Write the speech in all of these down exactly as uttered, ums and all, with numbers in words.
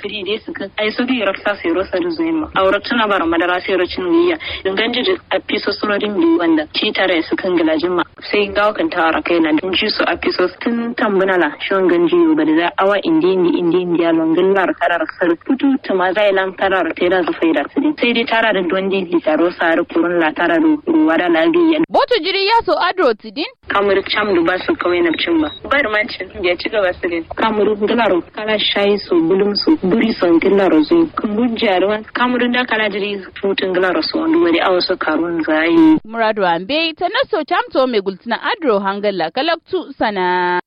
firi dai su kan ai su bi raksa sai rosa da zuwa aure tuna bar madara sai rocin wiya dangan ji a fiso surorin bi wanda ci tare su kan gilajin ma sai gawo kan tawara kai na dun ji su a fiso tun tambuna la shon ganji ba da awa indi indi indi indi ya longan lar karar sar putu tuma zai lan karar sai da su faida su sai dai tara da dondi li taro sar kurun la tara da wada labiyan boto jiri ya so adro tidin kamar cham du ba su kawai na cin ba bar mancin ya ci gaba su din kamar gilaro kala shayi so bulum so buri son gilaro zo kun jarwa kamar da kala jiri futun gilaro so wanda wani awa so karun zai muradu ambe ta naso chamto mai gultuna adro hangalla kalaktu sana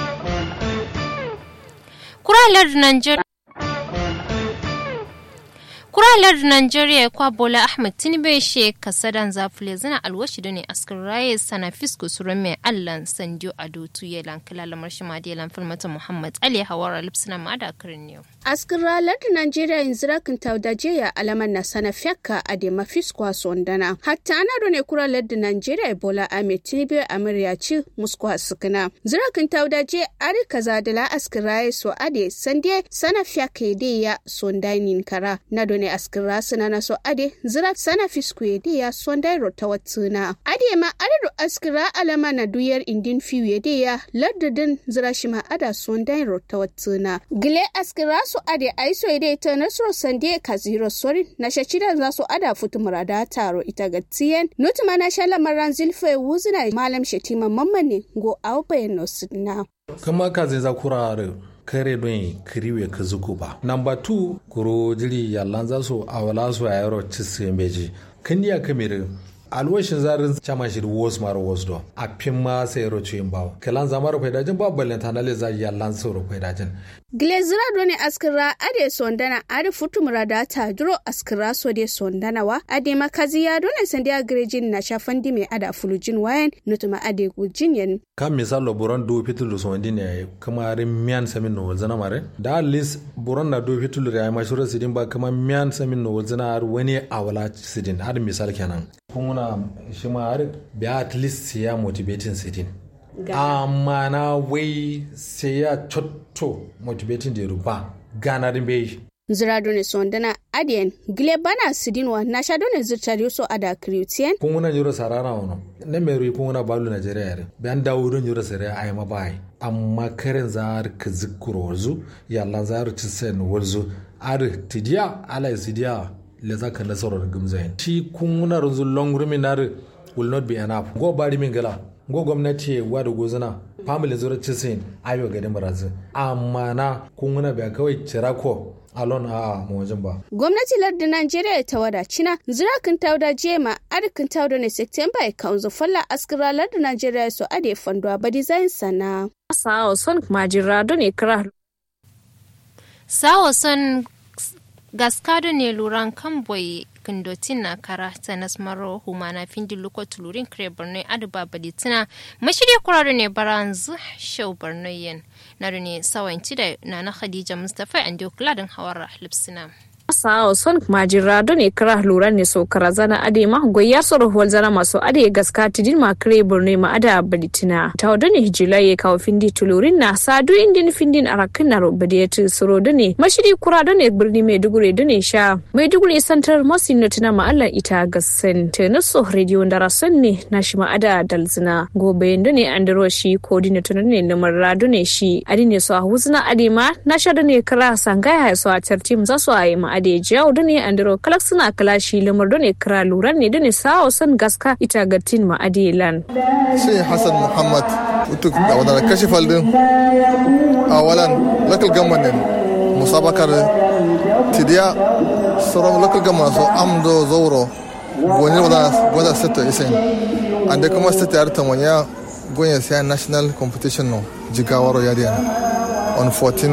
kuralar Nigeria kuralar Nigeria kwa Bola Ahmed Tinubu she kasadan zafule zina alwashi dane askar raye sana fisko surame Allah sanjo ado tuye lan kala marshi madi lan filmata Muhammad Ali Hawara lipsina mada kirniyo askar ralar Nigeria inzira kan tawdaje ya alaman na sana fiaka ade mafisko sondana hatta ana done kuralar Nigeria Bola Ahmed Tinubu amarya ci musko sukuna zira kan tawdaje ari kaza dala askar raye so ade sande sana fiaka de ya sondainin kara na ne askira suna na so ade zira sana fiskwe de ya sondai rota watsuna ade ma ade askira alama na duyar indin fiwe de ya lardadin zira shima ada sondai rota watsuna gile askira so ade aiso de ta nasro sande kaziro sori na shachida za so ada futu murada taro ita gatien nutuma na shala maran zilfe wuzina malam shetima mamman ne go awbe no sidna kama kaze za kurare kare don kiriwe ka zuku ba. Number two, kuro jiri yallan za su awala su a yaro cikin beji. Kan ya kamere alwashin zarin chama shi wos maro wos do. A pin ma sai yaro cikin bawo. Kalan zamar faidajin ba balanta na le za yallan su ro faidajin. Glezira doni askira ade sondana ade futumura data duro askira so de sondana wa ade makazi ya doni sandia grejin na shafandi me ada fulujin wayan nutuma ade gujin yen kam misalo buron do fitulu so ndine kama rin miyan samin no zana mare da lis buron na do fitulu ya mashura sidin ba kama miyan samin no zana har wani awala sidin har misal kenan kuma shi ma har bi at least ya motivating sidin amma na wai sai ya cotto motivating da ruba gana din bai zira doni sondana adien gile bana sidinwa na sha doni zirtari so ada kriutien kunguna juro sarara wono ne meru kunguna balu Nigeria yare ban dawo don juro sare ai ma bai amma karen zar ka zikuro warzu yalla zar ci sen warzu ar tidiya ala sidiya le zaka nasaro gumzain shi kunguna runzu long ruminar will not be enough go bari min gala go gwamnati wa da gozuna family zura ci sen ayo ga din barazu amma na kunguna ba kawai cirako alon a mawajin ba. Gwamnati lardin Najeriya ta wada cina zirakin tauda jema arikin tauda ne September ya kaunzo falla askira lardin Najeriya so ade fandwa ba design sana. Sawo son majira don ikra. Sawo son gaskado ne luran kamboy kindotin na kara tanas maro humana findi luko tulurin kre borno aduba baditina mashiri kuraro ne baranzu show borno yen na ne sawanci da nana Khadija Mustafa ande kuladin hawar lipsina Sao son majira don ikra luran ne so karazana ade ma goyar soro holzana maso ade gaska tidin ma kre borno ma ada baditina taw don hijilaye kawo findi tulurin na sadu indin findin arakin na robadiyatu soro don mashiri kura don birni Maiduguri don sha Maiduguri santar masin notina ma Allah ita gassen tenuso radio ndara sonne na shi ma ada dalzina gobe don andro shi coordinator ne lamar don shi ade ne so huzna ade ma na sha don kra sangaya so a tartim za so ayi ma ade jawo dane andro kalak suna kalashi lamar dane kra luran ne dane sawo san gaska ita gatin ma ade lan sai Hassan Muhammad utuk da wadar kashifal din awalan local government musabakar tidiya sauran local government so amdo zauro goni wadar wadar state isen ande kuma state arta wanya gonya sai national competition no jigawaro yadiya on fourteen